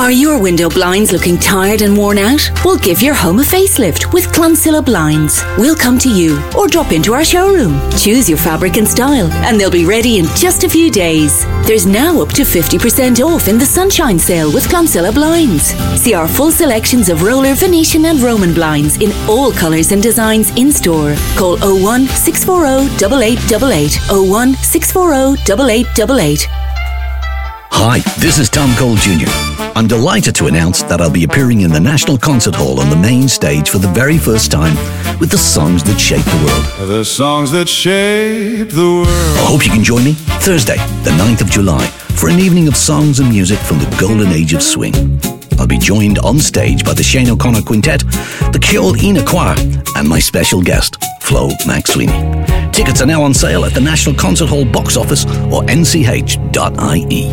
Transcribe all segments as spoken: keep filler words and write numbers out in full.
Are your window blinds looking tired and worn out? We'll give your home a facelift with Clonsilla Blinds. We'll come to you or drop into our showroom. Choose your fabric and style and they'll be ready in just a few days. There's now up to fifty percent off in the Sunshine Sale with Clonsilla Blinds. See our full selections of roller, Venetian and Roman blinds in all colours and designs in store. Call oh one, six four oh, eight eight eight eight, oh one, six four oh, eight eight eight eight. Hi, this is Tom Cole Junior I'm delighted to announce that I'll be appearing in the National Concert Hall on the main stage for the very first time with the songs that shape the world. The songs that shape the world. I hope you can join me Thursday, the ninth of July, for an evening of songs and music from the golden age of swing. I'll be joined on stage by the Shane O'Connor Quintet, the Ceol Ina Choir, and my special guest, Flo McSweeney. Tickets are now on sale at the National Concert Hall box office or n c h dot i e.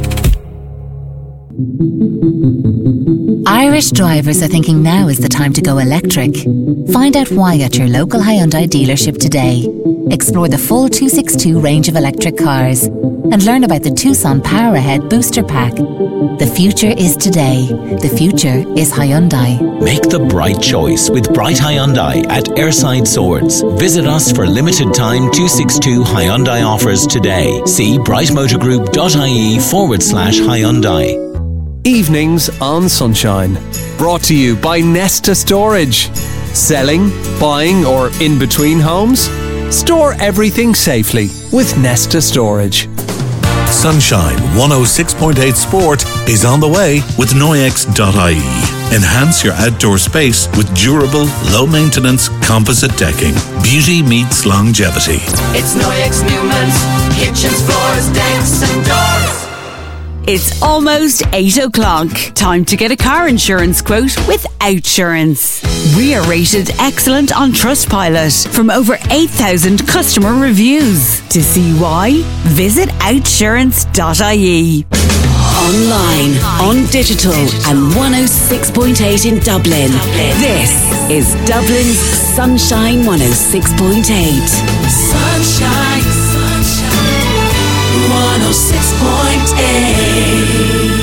Irish drivers are thinking now is the time to go electric. Find out why at your local Hyundai dealership today. Explore the full two sixty-two range of electric cars and learn about the Tucson Power Ahead Booster Pack. The future is today. The future is Hyundai. Make the bright choice with Bright Hyundai at Airside Swords. Visit us for limited time two sixty-two Hyundai offers today. See brightmotorgroup.ie forward slash Hyundai. Evenings on Sunshine. Brought to you by Nesta Storage. Selling, buying or in between homes? Store everything safely with Nesta Storage. Sunshine one oh six point eight Sport is on the way with Noyex dot I E. Enhance your outdoor space with durable, low-maintenance composite decking. Beauty meets longevity. It's Noyex Newman's kitchens, floors, decks and doors. It's almost eight o'clock. Time to get a car insurance quote with Outsurance. We are rated excellent on Trustpilot from over eight thousand customer reviews. To see why, visit outsurance dot I E. Online, on digital and one oh six point eight in Dublin. This is Dublin's Sunshine one oh six point eight. Sunshine, sunshine, one oh six point eight.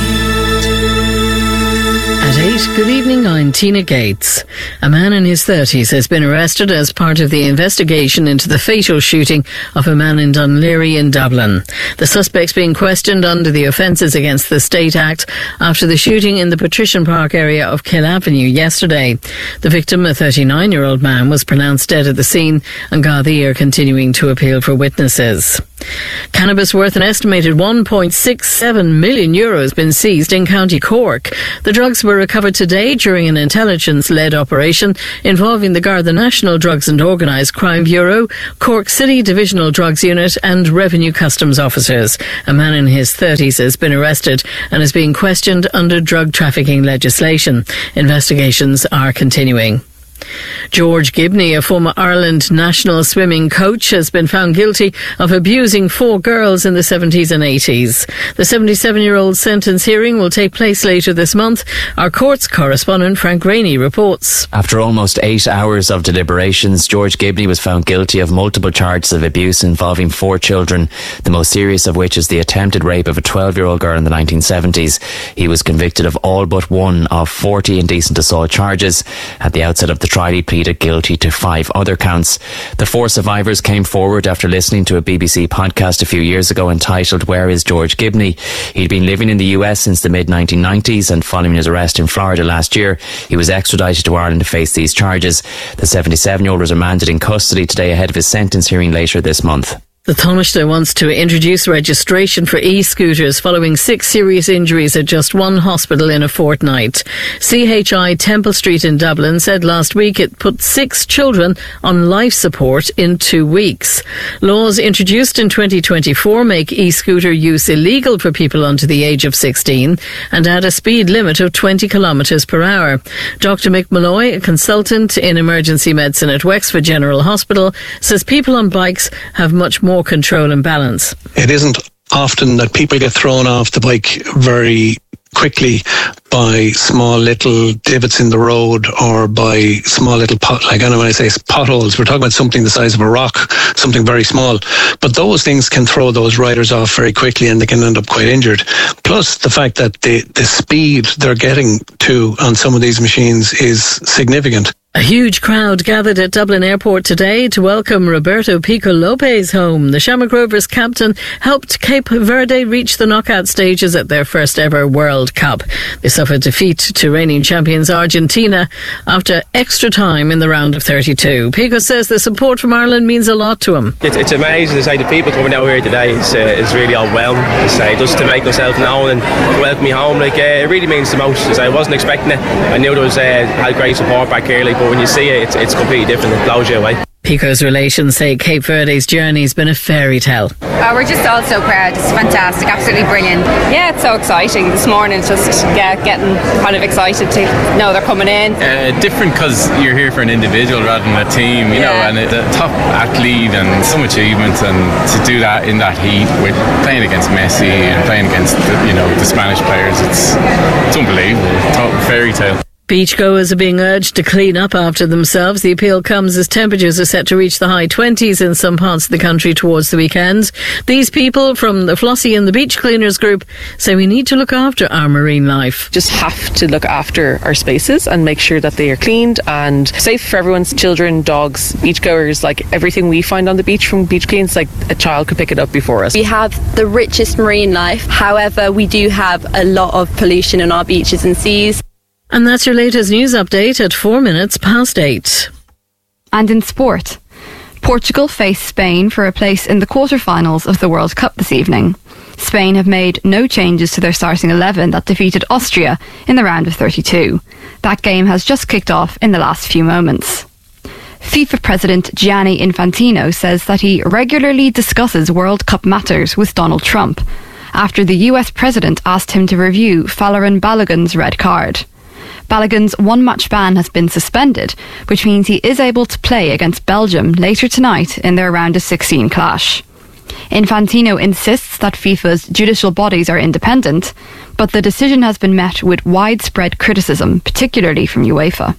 At eight, good evening, I'm Tina Gates. A man in his thirties has been arrested as part of the investigation into the fatal shooting of a man in Dunleary in Dublin. The suspect's being questioned under the Offences Against the State Act after the shooting in the Patrician Park area of Kill Avenue yesterday. The victim, a thirty-nine-year-old man, was pronounced dead at the scene, and Gardaí are continuing to appeal for witnesses. Cannabis worth an estimated one point six seven million euros been seized in County Cork. The drugs were recovered today during an intelligence-led operation involving the Garda National Drugs and Organised Crime Bureau, Cork City Divisional Drugs Unit and Revenue Customs officers. A man in his thirties has been arrested and is being questioned under drug trafficking legislation. Investigations are continuing. George Gibney, a former Ireland national swimming coach, has been found guilty of abusing four girls in the seventies and eighties. The seventy-seven-year-old's sentence hearing will take place later this month. Our courts correspondent Frank Rainey reports. After almost eight hours of deliberations, George Gibney was found guilty of multiple charges of abuse involving four children, the most serious of which is the attempted rape of a twelve-year-old girl in the nineteen seventies. He was convicted of all but one of forty indecent assault charges. At the outset of the trial, he pleaded guilty to five other counts. The four survivors came forward after listening to a B B C podcast a few years ago entitled Where is George Gibney? He'd been living in the U S since the mid nineteen nineties, and following his arrest in Florida last year, he was extradited to Ireland to face these charges. The seventy-seven-year-old was remanded in custody today ahead of his sentence hearing later this month. The Taoiseach wants to introduce registration for e-scooters following six serious injuries at just one hospital in a fortnight. C H I Temple Street in Dublin said last week it put six children on life support in two weeks. Laws introduced in twenty twenty-four make e-scooter use illegal for people under the age of sixteen and add a speed limit of twenty kilometres per hour. Doctor Mick Malloy, a consultant in emergency medicine at Wexford General Hospital, says people on bikes have much more more control and balance. It isn't often that people get thrown off the bike very quickly by small little divots in the road or by small little pot, like I know when I say potholes, we're talking about something the size of a rock, something very small. But those things can throw those riders off very quickly and they can end up quite injured. Plus the fact that the, the speed they're getting to on some of these machines is significant. A huge crowd gathered at Dublin Airport today to welcome Roberto Pico Lopez home. The Shamrock Rovers captain helped Cape Verde reach the knockout stages at their first ever World Cup. They suffered defeat to reigning champions Argentina after extra time in the round of thirty-two. Pico says the support from Ireland means a lot to him. It's, it's amazing to say the people coming out here today is, uh, is really overwhelmed to say, just to make themselves known and welcome me home. Like, uh, it really means the most. I wasn't expecting it. I knew there was uh, had great support back here, like, but when you see it, it's, it's completely different. It blows you away. Pico's relations say Cape Verde's journey has been a fairy tale. Uh, we're just all so proud. It's fantastic, absolutely brilliant. Yeah, it's so exciting. This morning, it's just yeah, getting kind of excited to know they're coming in. Uh, different because you're here for an individual rather than a team, you yeah. know, and the top athlete and some achievements, and to do that in that heat with playing against Messi and playing against the, you know, the Spanish players, it's it's unbelievable. It's fairy tale. Beachgoers are being urged to clean up after themselves. The appeal comes as temperatures are set to reach the high twenties in some parts of the country towards the weekend. These people from the Flossie and the Beach Cleaners group say we need to look after our marine life. Just have to look after our spaces and make sure that they are cleaned and safe for everyone's children, dogs, beachgoers. Like everything we find on the beach from beach cleans, like a child could pick it up before us. We have the richest marine life. However, we do have a lot of pollution in our beaches and seas. And that's your latest news update at four minutes past eight. And in sport, Portugal face Spain for a place in the quarter-finals of the World Cup this evening. Spain have made no changes to their starting eleven that defeated Austria in the round of thirty-two. That game has just kicked off in the last few moments. FIFA President Gianni Infantino says that he regularly discusses World Cup matters with Donald Trump after the U S president asked him to review Folarin Balogun's red card. Balogun's one-match ban has been suspended, which means he is able to play against Belgium later tonight in their round of sixteen clash. Infantino insists that FIFA's judicial bodies are independent, but the decision has been met with widespread criticism, particularly from UEFA.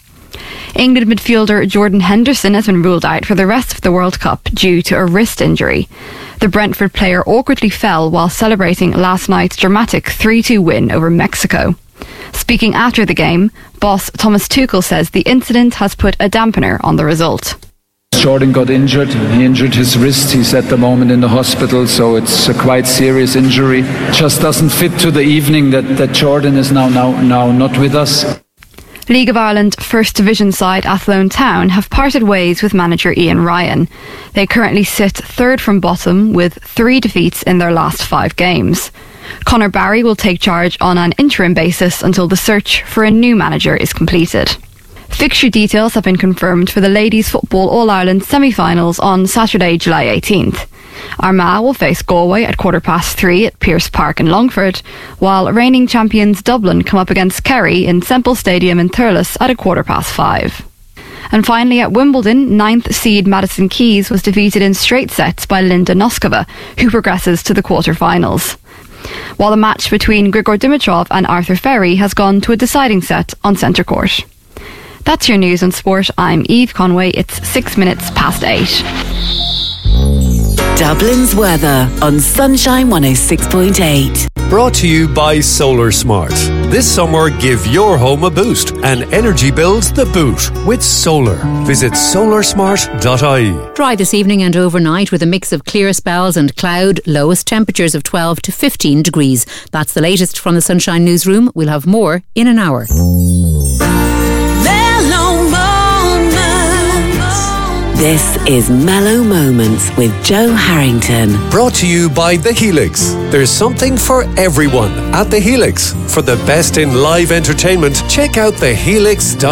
England midfielder Jordan Henderson has been ruled out for the rest of the World Cup due to a wrist injury. The Brentford player awkwardly fell while celebrating last night's dramatic three two win over Mexico. Speaking after the game, boss Thomas Tuchel says the incident has put a dampener on the result. Jordan got injured. He injured his wrist. He's at the moment in the hospital, so it's a quite serious injury. Just doesn't fit to the evening that, that Jordan is now, now, now not with us. League of Ireland First Division side Athlone Town have parted ways with manager Ian Ryan. They currently sit third from bottom with three defeats in their last five games. Conor Barry will take charge on an interim basis until the search for a new manager is completed. Fixture details have been confirmed for the Ladies Football All-Ireland semi-finals on Saturday, July eighteenth. Armagh will face Galway at quarter past three at Pearse Park in Longford, while reigning champions Dublin come up against Kerry in Semple Stadium in Thurles at a quarter past five. And finally at Wimbledon, ninth seed Madison Keys was defeated in straight sets by Linda Noskova, who progresses to the quarter-finals. While the match between Grigor Dimitrov and Arthur Ferry has gone to a deciding set on centre court. That's your news on sport. I'm Eve Conway. It's six minutes past eight. Dublin's weather on Sunshine one oh six point eight. Brought to you by Solar Smart. This summer, give your home a boost and energy bills the boot with solar. Visit solar smart dot I E. Dry this evening and overnight with a mix of clear spells and cloud, lowest temperatures of twelve to fifteen degrees. That's the latest from the Sunshine Newsroom. We'll have more in an hour. This is Mellow Moments with Joe Harrington. Brought to you by The Helix. There's something for everyone at The Helix. For the best in live entertainment, check out the helix dot I E.